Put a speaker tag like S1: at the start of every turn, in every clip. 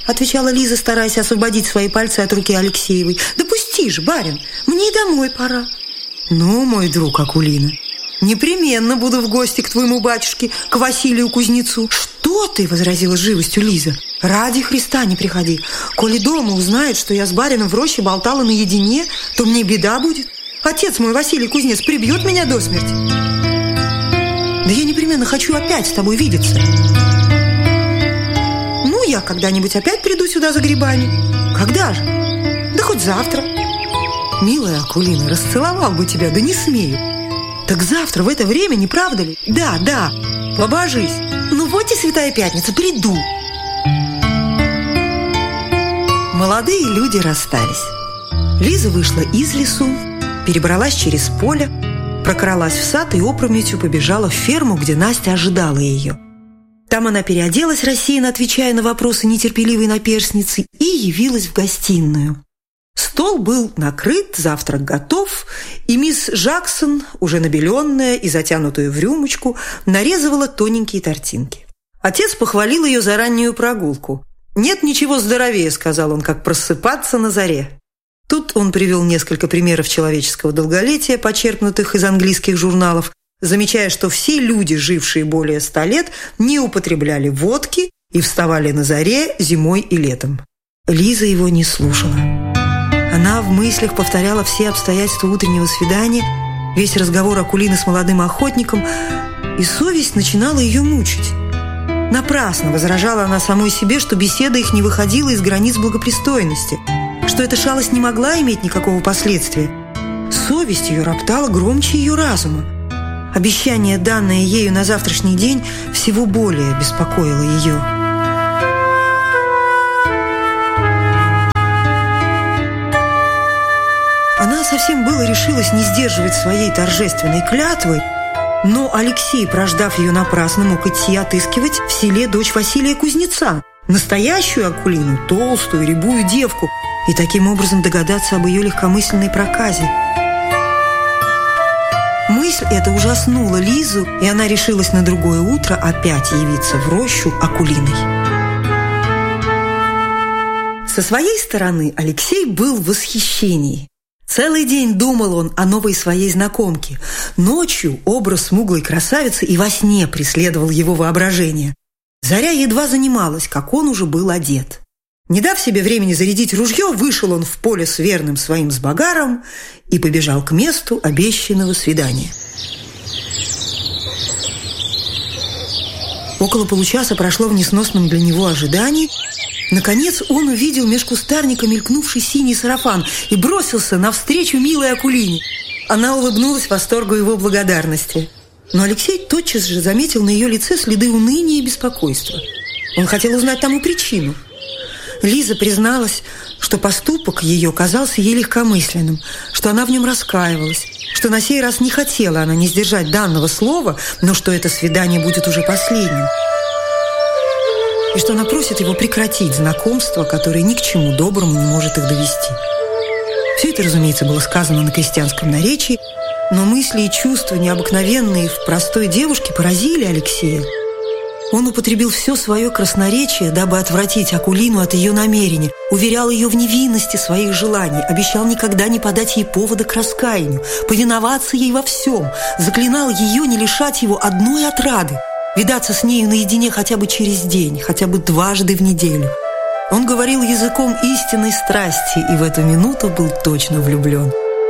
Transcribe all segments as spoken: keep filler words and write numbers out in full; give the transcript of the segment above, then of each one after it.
S1: отвечала Лиза, стараясь освободить свои пальцы от руки Алексеевой. «Да пусти ж, барин, мне и домой пора». «Ну, мой друг Акулина, непременно буду в гости к твоему батюшке, к Василию Кузнецу». «Что ты?» – возразила с живостью Лиза. «Ради Христа не приходи. Коли дома узнает, что я с барином в роще болтала наедине, то мне беда будет. Отец мой, Василий Кузнец, прибьет меня до смерти». «Да я непременно хочу опять с тобой видеться». «Ну, я когда-нибудь опять приду сюда за грибами». «Когда же?» «Да хоть завтра». «Милая Акулина, расцеловал бы тебя, да не смею». «Так завтра в это время, не правда ли?» «Да, да, побожись». «Ну вот и Святая Пятница, приду». Молодые люди расстались. Лиза вышла из лесу, перебралась через поле, прокралась в сад и опрометью побежала в ферму, где Настя ожидала ее. Там она переоделась, рассеянно отвечая на вопросы нетерпеливой наперсницы, и явилась в гостиную. Стол был накрыт, завтрак готов, и мисс Жаксон, уже набеленная и затянутая в рюмочку, нарезывала тоненькие тортинки. Отец похвалил ее за раннюю прогулку. «Нет ничего здоровее», — сказал он, — «как просыпаться на заре». Тут он привел несколько примеров человеческого долголетия, почерпнутых из английских журналов, замечая, что все люди, жившие более ста лет, не употребляли водки и вставали на заре зимой и летом. Лиза его не слушала. Она в мыслях повторяла все обстоятельства утреннего свидания, весь разговор Акулины с молодым охотником, и совесть начинала ее мучить. Напрасно возражала она самой себе, что беседа их не выходила из границ благопристойности, что эта шалость не могла иметь никакого последствия. Совесть ее роптала громче ее разума. Обещание, данное ею на завтрашний день, всего более беспокоило ее. Она совсем было решилась не сдерживать своей торжественной клятвы, но Алексей, прождав ее напрасно, мог идти отыскивать в селе дочь Василия Кузнеца, настоящую Акулину, толстую, рябую девку, и таким образом догадаться об ее легкомысленной проказе. Мысль эта ужаснула Лизу, и она решилась на другое утро опять явиться в рощу Акулиной. Со своей стороны Алексей был в восхищении. Целый день думал он о новой своей знакомке. Ночью образ смуглой красавицы и во сне преследовал его воображение. Заря едва занималась, как он уже был одет. Не дав себе времени зарядить ружье, вышел он в поле с верным своим сбогаром и побежал к месту обещанного свидания. Около получаса прошло в несносном для него ожидании. Наконец он увидел меж кустарника мелькнувший синий сарафан и бросился навстречу милой Акулине. Она улыбнулась восторгу его благодарности. Но Алексей тотчас же заметил на ее лице следы уныния и беспокойства. Он хотел узнать тому причину. Лиза призналась, что поступок ее казался ей легкомысленным, что она в нем раскаивалась, что на сей раз не хотела она не сдержать данного слова, но что это свидание будет уже последним, и что она просит его прекратить знакомство, которое ни к чему доброму не может их довести. Все это, разумеется, было сказано на крестьянском наречии, но мысли и чувства, необыкновенные в простой девушке, поразили Алексея. Он употребил все свое красноречие, дабы отвратить Акулину от ее намерения, уверял ее в невинности своих желаний, обещал никогда не подать ей повода к раскаянию, повиноваться ей во всем, заклинал ее не лишать его одной отрады, видаться с нею наедине хотя бы через день, хотя бы дважды в неделю. Он говорил языком истинной страсти и в эту минуту был точно влюблен.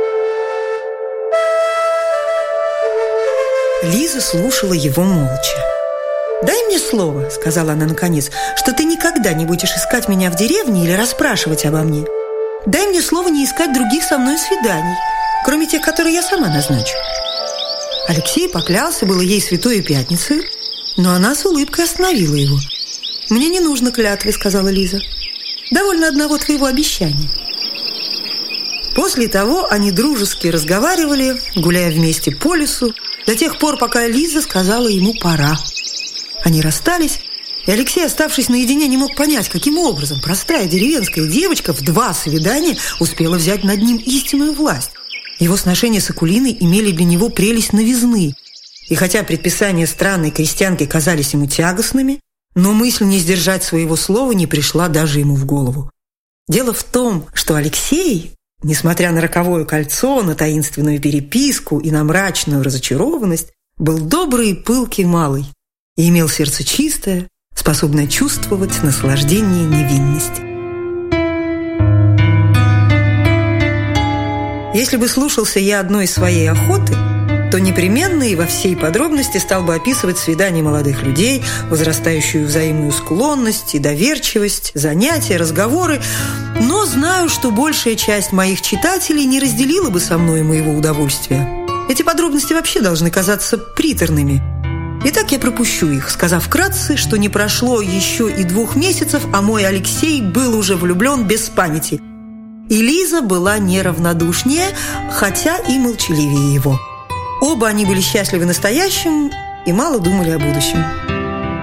S1: Лиза слушала его молча. «Дай мне слово», — сказала она наконец, «что ты никогда не будешь искать меня в деревне или расспрашивать обо мне. Дай мне слово не искать других со мной свиданий, кроме тех, которые я сама назначу». Алексей поклялся было ей Святой Пятницей, но она с улыбкой остановила его. «Мне не нужно клятвы», — сказала Лиза. «Довольно одного твоего обещания». После того они дружески разговаривали, гуляя вместе по лесу, до тех пор, пока Лиза сказала ему «пора». Они расстались, и Алексей, оставшись наедине, не мог понять, каким образом простая деревенская девочка в два свидания успела взять над ним истинную власть. Его сношения с Акулиной имели для него прелесть новизны, и хотя предписания странной крестьянки казались ему тягостными, Но мысль не сдержать своего слова не пришла даже ему в голову. Дело в том, что Алексей, несмотря на роковое кольцо, на таинственную переписку и на мрачную разочарованность, был добрый и пылкий малый и имел сердце чистое, способное чувствовать наслаждение невинности. Если бы слушался я одной своей охоты, то непременно и во всей подробности стал бы описывать свидания молодых людей, возрастающую взаимную склонность и доверчивость, занятия, разговоры, но знаю, что большая часть моих читателей не разделила бы со мной моего удовольствия. Эти подробности вообще должны казаться приторными. Итак, я пропущу их, сказав вкратце, что не прошло еще и двух месяцев, а мой Алексей был уже влюблен без памяти. И Лиза была неравнодушнее, хотя и молчаливее его. Оба они были счастливы настоящим и мало думали о будущем.